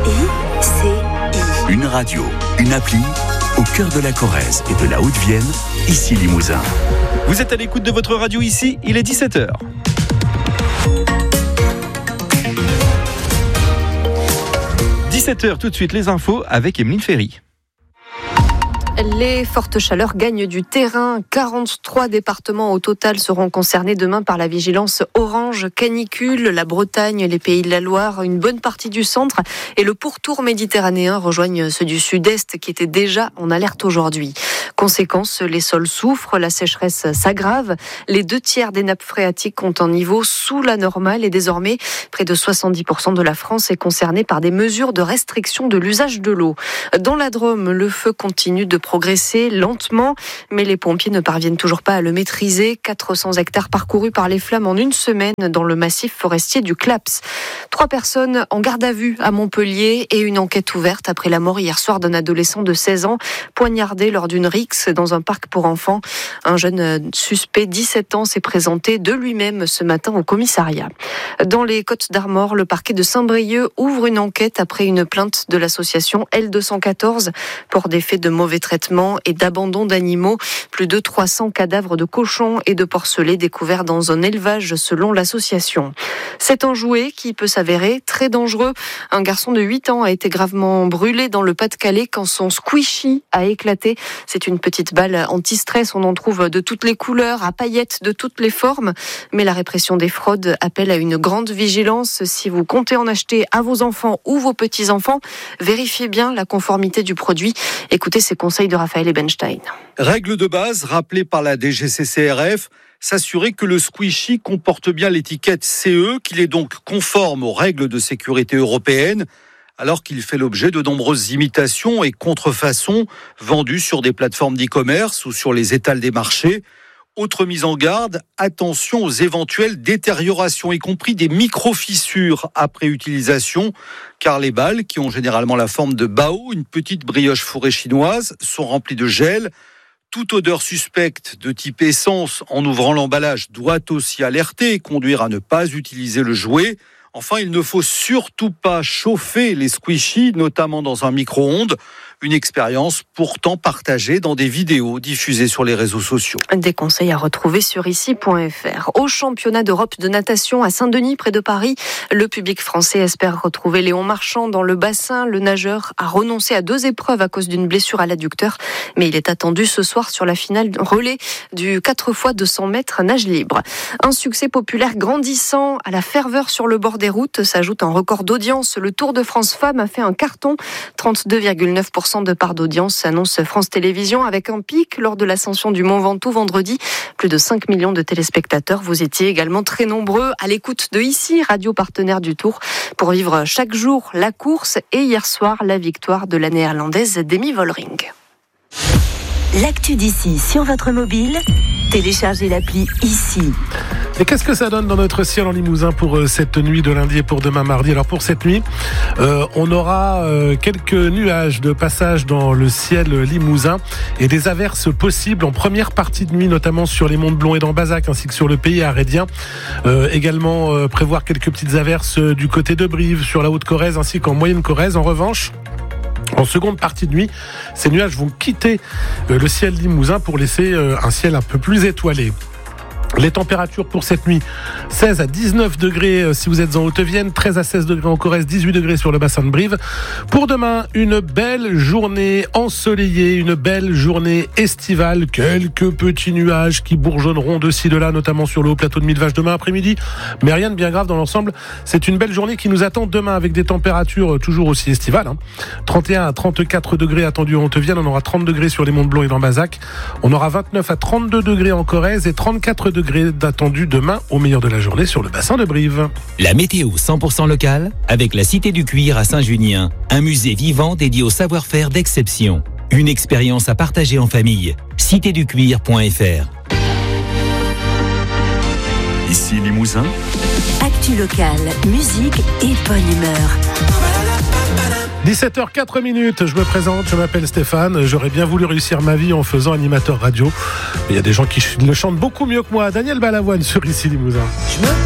Une radio, une appli, au cœur de la Corrèze et de la Haute-Vienne, ici Limousin. Vous êtes à l'écoute de votre radio ici, il est 17h. « 17h, tout de suite, les infos avec Emeline Ferry. Les fortes chaleurs gagnent du terrain. 43 départements au total seront concernés demain par la vigilance orange canicule. La Bretagne, les Pays de la Loire, une bonne partie du centre et le pourtour méditerranéen rejoignent ceux du sud-est qui étaient déjà en alerte aujourd'hui. Conséquence, les sols souffrent, la sécheresse s'aggrave. Les 2/3 des nappes phréatiques ont un niveau sous la normale et désormais, près de 70% de la France est concernée par des mesures de restriction de l'usage de l'eau. Dans la Drôme, le feu continue de progresser lentement, mais les pompiers ne parviennent toujours pas à le maîtriser. 400 hectares parcourus par les flammes en une semaine dans le massif forestier du Claps. 3 personnes en garde à vue à Montpellier et une enquête ouverte après la mort hier soir d'un adolescent de 16 ans poignardé lors d'une rixe dans un parc pour enfants. Un jeune suspect, 17 ans, s'est présenté de lui-même ce matin au commissariat. Dans les Côtes-d'Armor, le parquet de Saint-Brieuc ouvre une enquête après une plainte de l'association L214 pour des faits de mauvais traitement et d'abandon d'animaux. Plus de 300 cadavres de cochons et de porcelets découverts dans un élevage selon l'association. C'est un jouet qui peut s'avérer très dangereux. Un garçon de 8 ans a été gravement brûlé dans le Pas-de-Calais quand son squishy a éclaté. C'est une petite balle anti-stress. On en trouve de toutes les couleurs, à paillettes de toutes les formes. Mais la répression des fraudes appelle à une grande vigilance. Si vous comptez en acheter à vos enfants ou vos petits-enfants, vérifiez bien la conformité du produit. Écoutez ces conseils de Raphaël Ebenstein. Règle de base rappelée par la DGCCRF, s'assurer que le squishy comporte bien l'étiquette CE, qu'il est donc conforme aux règles de sécurité européennes, alors qu'il fait l'objet de nombreuses imitations et contrefaçons vendues sur des plateformes d'e-commerce ou sur les étals des marchés. Autre mise en garde, attention aux éventuelles détériorations, y compris des micro-fissures après utilisation, car les balles, qui ont généralement la forme de bao, une petite brioche fourrée chinoise, sont remplies de gel. Toute odeur suspecte de type essence en ouvrant l'emballage doit aussi alerter et conduire à ne pas utiliser le jouet. Enfin, il ne faut surtout pas chauffer les squishies, notamment dans un micro-ondes. Une expérience pourtant partagée dans des vidéos diffusées sur les réseaux sociaux. Des conseils à retrouver sur ici.fr. Au championnat d'Europe de natation à Saint-Denis, près de Paris, le public français espère retrouver Léon Marchand dans le bassin. Le nageur a renoncé à 2 épreuves à cause d'une blessure à l'adducteur, mais il est attendu ce soir sur la finale relais du 4x 200 mètres nage libre. Un succès populaire grandissant à la ferveur sur le bord des routes s'ajoute un record d'audience. Le Tour de France Femmes a fait un carton, 32,9% de part d'audience, annonce France Télévisions, avec un pic lors de l'ascension du Mont Ventoux vendredi. Plus de 5 millions de téléspectateurs. Vous étiez également très nombreux à l'écoute de ici, radio partenaire du Tour, pour vivre chaque jour la course et hier soir la victoire de la néerlandaise Demi Vollering. L'actu d'ici sur votre mobile, téléchargez l'appli ici. Et qu'est-ce que ça donne dans notre ciel en Limousin pour cette nuit de lundi et pour demain mardi? Alors pour cette nuit, on aura quelques nuages de passage dans le ciel limousin et des averses possibles en première partie de nuit, notamment sur les monts de Blon et d'Ambazac ainsi que sur le pays arédien. Également prévoir quelques petites averses du côté de Brive, sur la Haute-Corrèze ainsi qu'en Moyenne-Corrèze. En revanche, en seconde partie de nuit, ces nuages vont quitter le ciel limousin pour laisser un ciel un peu plus étoilé. Les températures pour cette nuit, 16 à 19 degrés si vous êtes en Haute-Vienne, 13 à 16 degrés en Corrèze, 18 degrés sur le bassin de Brive. Pour demain, une belle journée ensoleillée, une belle journée estivale, quelques petits nuages qui bourgeonneront de ci de là, notamment sur le haut plateau de Millevaches demain après-midi, mais rien de bien grave dans l'ensemble. C'est une belle journée qui nous attend demain avec des températures toujours aussi estivales. 31 à 34 degrés attendus en Haute-Vienne, on aura 30 degrés sur les monts de Blon et d'Ambazac, on aura 29 à 32 degrés en Corrèze et 34 degrés d'attendu demain au meilleur de la journée sur le bassin de Brive. La météo 100% locale avec la Cité du Cuir à Saint-Junien, un musée vivant dédié au savoir-faire d'exception. Une expérience à partager en famille. citéducuir.fr. Ici Limousin. Actu locale, musique et bonne humeur. 17h04, je me présente, je m'appelle Stéphane, j'aurais bien voulu réussir ma vie en faisant animateur radio. Mais il y a des gens qui le chantent beaucoup mieux que moi. Daniel Balavoine sur Ici Limousin.